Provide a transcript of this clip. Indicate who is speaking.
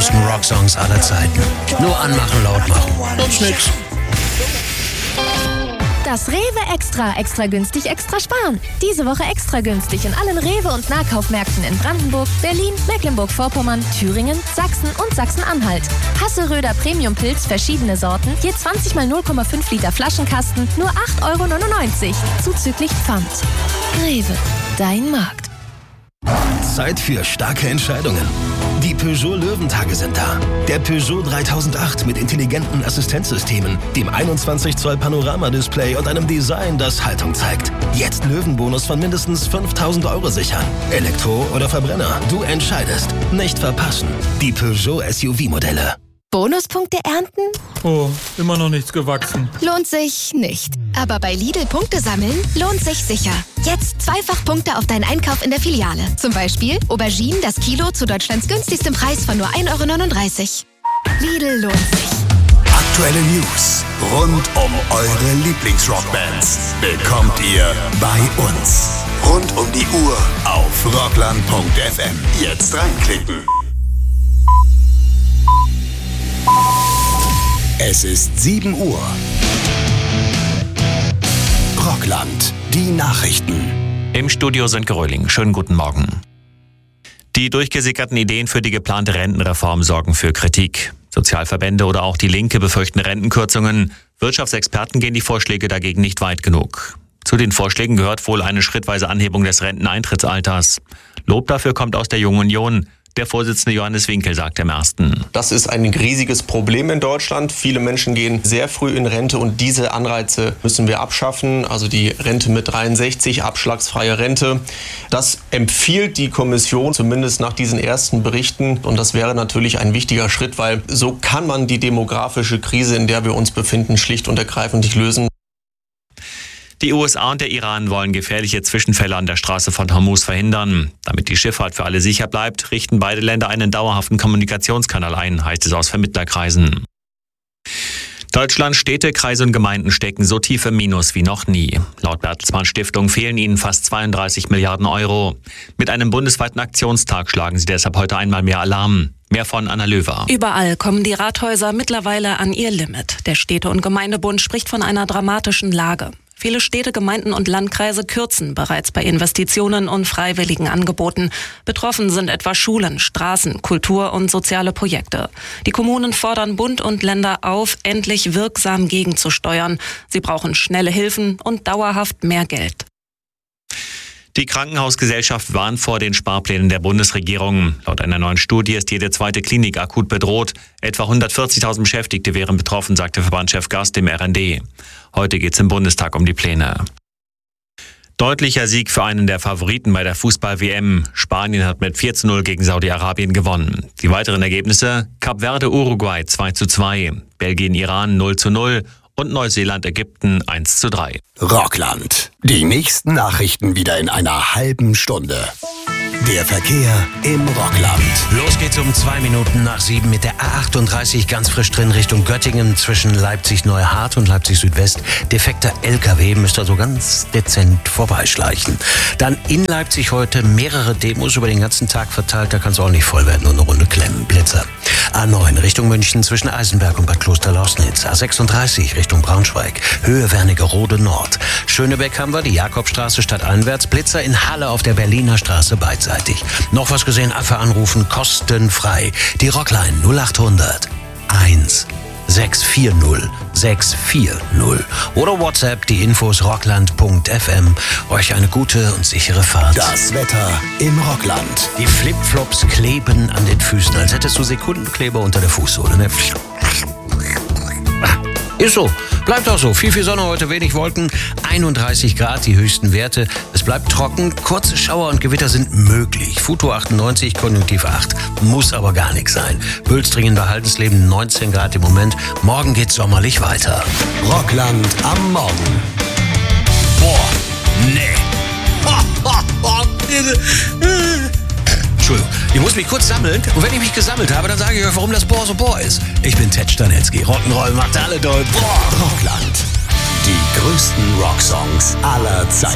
Speaker 1: größten Rocksongs aller Zeiten. Nur anmachen, laut machen. Sonst nix.
Speaker 2: Das Rewe Extra günstig, extra sparen. Diese Woche extra günstig in allen Rewe- und Nahkaufmärkten in Brandenburg, Berlin, Mecklenburg-Vorpommern, Thüringen, Sachsen und Sachsen-Anhalt. Hasseröder Premium-Pilz, verschiedene Sorten, je 20 mal 0,5 Liter Flaschenkasten, nur 8,99 €, zuzüglich Pfand. Rewe, dein Markt.
Speaker 3: Zeit für starke Entscheidungen. Die Peugeot Löwentage sind da. Der Peugeot 3008 mit intelligenten Assistenzsystemen, dem 21 Zoll Panoramadisplay und einem Design, das Haltung zeigt. Jetzt Löwenbonus von mindestens 5.000 € sichern. Elektro oder Verbrenner, du entscheidest. Nicht verpassen. Die Peugeot SUV-Modelle.
Speaker 2: Bonuspunkte ernten?
Speaker 4: Oh, immer noch nichts gewachsen.
Speaker 2: Lohnt sich nicht. Aber bei Lidl Punkte sammeln lohnt sich sicher. Jetzt zweifach Punkte auf deinen Einkauf in der Filiale. Zum Beispiel Auberginen das Kilo zu Deutschlands günstigstem Preis von nur 1,39 €. Lidl lohnt sich.
Speaker 5: Aktuelle News rund um eure Lieblingsrockbands bekommt ihr bei uns. Rund um die Uhr auf rockland.fm. Jetzt reinklicken. Es ist 7 Uhr. Rockland, die Nachrichten.
Speaker 6: Im Studio sind Gröling. Schönen guten Morgen. Die durchgesickerten Ideen für die geplante Rentenreform sorgen für Kritik. Sozialverbände oder auch die Linke befürchten Rentenkürzungen. Wirtschaftsexperten gehen die Vorschläge dagegen nicht weit genug. Zu den Vorschlägen gehört wohl eine schrittweise Anhebung des Renteneintrittsalters. Lob dafür kommt aus der Jungen Union. Der Vorsitzende Johannes Winkel sagt im Ersten:
Speaker 7: Das ist ein riesiges Problem in Deutschland. Viele Menschen gehen sehr früh in Rente und diese Anreize müssen wir abschaffen. Also die Rente mit 63, abschlagsfreie Rente. Das empfiehlt die Kommission, zumindest nach diesen ersten Berichten. Und das wäre natürlich ein wichtiger Schritt, weil so kann man die demografische Krise, in der wir uns befinden, schlicht und ergreifend nicht lösen.
Speaker 6: Die USA und der Iran wollen gefährliche Zwischenfälle an der Straße von Hormuz verhindern. Damit die Schifffahrt für alle sicher bleibt, richten beide Länder einen dauerhaften Kommunikationskanal ein, heißt es aus Vermittlerkreisen. Deutschlands Städte, Kreise und Gemeinden stecken so tief im Minus wie noch nie. Laut Bertelsmann Stiftung fehlen ihnen fast 32 Milliarden €. Mit einem bundesweiten Aktionstag schlagen sie deshalb heute einmal mehr Alarm. Mehr von Anna Löwer.
Speaker 8: Überall kommen die Rathäuser mittlerweile an ihr Limit. Der Städte- und Gemeindebund spricht von einer dramatischen Lage. Viele Städte, Gemeinden und Landkreise kürzen bereits bei Investitionen und freiwilligen Angeboten. Betroffen sind etwa Schulen, Straßen, Kultur- und soziale Projekte. Die Kommunen fordern Bund und Länder auf, endlich wirksam gegenzusteuern. Sie brauchen schnelle Hilfen und dauerhaft mehr Geld.
Speaker 6: Die Krankenhausgesellschaft warnt vor den Sparplänen der Bundesregierung. Laut einer neuen Studie ist jede zweite Klinik akut bedroht. Etwa 140.000 Beschäftigte wären betroffen, sagte Verbandschef Gast im RND. Heute geht es im Bundestag um die Pläne. Deutlicher Sieg für einen der Favoriten bei der Fußball-WM. Spanien hat mit 4:0 gegen Saudi-Arabien gewonnen. Die weiteren Ergebnisse: Kap Verde, Uruguay 2:2, Belgien, Iran 0:0 und Neuseeland, Ägypten 1:3.
Speaker 5: Rockland. Die nächsten Nachrichten wieder in einer halben Stunde. Der Verkehr im Rockland.
Speaker 1: Los geht's um 2 Minuten nach 7 mit der A38 ganz frisch drin Richtung Göttingen zwischen Leipzig-Neuhardt und Leipzig-Südwest. Defekter LKW müsst ihr so ganz dezent vorbeischleichen. Dann in Leipzig heute mehrere Demos über den ganzen Tag verteilt. Da kann es auch nicht voll werden und eine Runde klemmen. Blitzer. A9 Richtung München zwischen Eisenberg und Bad Klosterlausnitz. A36 Richtung Braunschweig. Höhe Wernigerode Nord. Schönebeck haben wir, die Jakobstraße stadteinwärts. Blitzer in Halle auf der Berliner Straße beidseitig. Noch was gesehen? Einfach anrufen, kostenfrei. Die Rockline 0800 1 640 640 oder WhatsApp die Infos rockland.fm. Euch eine gute und sichere Fahrt.
Speaker 5: Das Wetter im Rockland.
Speaker 1: Die Flipflops kleben an den Füßen, als hättest du Sekundenkleber unter der Fußsohle. Ne? Ist so. Bleibt auch so. Viel Sonne heute, wenig Wolken. 31 Grad, die höchsten Werte. Es bleibt trocken. Kurze Schauer und Gewitter sind möglich. Futur 98, Konjunktiv 8. Muss aber gar nichts sein. Bülstringen bei Haldensleben 19 Grad im Moment. Morgen geht's sommerlich weiter.
Speaker 5: Rockland am Morgen.
Speaker 1: Boah, nee. Entschuldigung, ich muss mich kurz sammeln. Und wenn ich mich gesammelt habe, dann sage ich euch, warum das Boah so Boah ist. Ich bin Ted Stanetzky. Rock'n'Roll macht alle doll. Boah.
Speaker 5: Rockland. Die größten Rocksongs aller Zeiten.